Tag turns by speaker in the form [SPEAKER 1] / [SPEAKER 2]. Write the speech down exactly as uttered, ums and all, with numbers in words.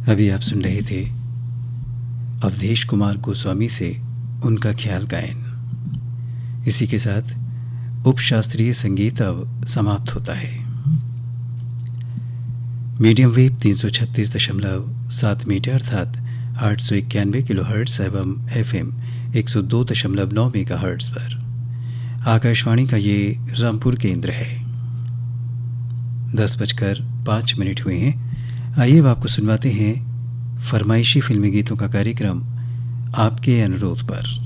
[SPEAKER 1] अभी आप सुन रहे थे अवधेश कुमार गोस्वामी से उनका ख्याल गायन। इसी के साथ उपशास्त्रीय संगीत अब समाप्त होता है। मीडियम वेव तीन सौ छत्तीस दशमलव सात मीटर अर्थात आठ सौ इक्यानवे किलो हर्ट्स एवं एफ एम एक सौ दो दशमलव नौ मेगा हर्ट्स पर आकाशवाणी का ये रामपुर केंद्र है। दस बजकर पाँच मिनट हुए हैं। आइए अब आपको सुनवाते हैं फरमाइशी फिल्मी गीतों का कार्यक्रम आपके अनुरोध पर।